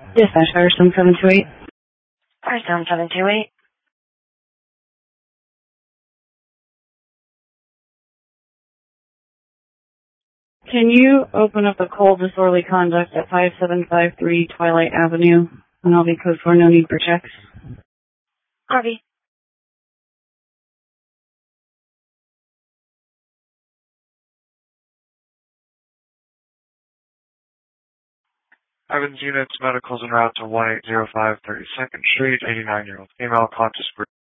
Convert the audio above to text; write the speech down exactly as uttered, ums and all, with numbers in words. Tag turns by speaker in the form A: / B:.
A: Dispatch, Firestone seven two eight.
B: Firestone seven two eight.
A: Can you open up a cold disorderly conduct at five seven five three Twilight Avenue? And I'll be code four, no need for checks.
B: Harvey.
C: Evans Units, medicals en route to one eight zero five thirty-second Street, eighty-nine-year-old female, conscious.